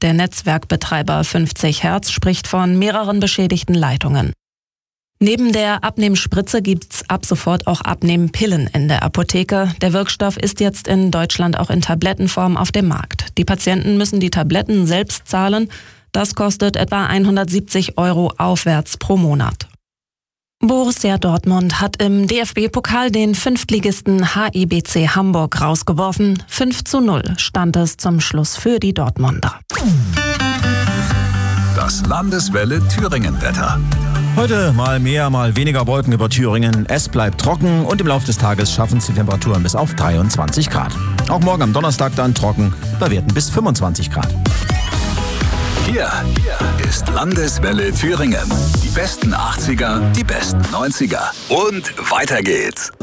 Der Netzwerkbetreiber 50 Hertz spricht von mehreren beschädigten Leitungen. Neben der Abnehmspritze gibt's ab sofort auch Abnehmpillen in der Apotheke. Der Wirkstoff ist jetzt in Deutschland auch in Tablettenform auf dem Markt. Die Patienten müssen die Tabletten selbst zahlen. Das kostet etwa 170 € aufwärts pro Monat. Borussia Dortmund hat im DFB-Pokal den Fünftligisten HIBC Hamburg rausgeworfen. 5:0 stand es zum Schluss für die Dortmunder. Das Landeswelle Thüringen-Wetter. Heute mal mehr, mal weniger Wolken über Thüringen. Es bleibt trocken und im Laufe des Tages schaffen es die Temperaturen bis auf 23 Grad. Auch morgen am Donnerstag dann trocken, bei Werten bis 25 Grad. Hier ist Landeswelle Thüringen. Die besten 80er, die besten 90er. Und weiter geht's.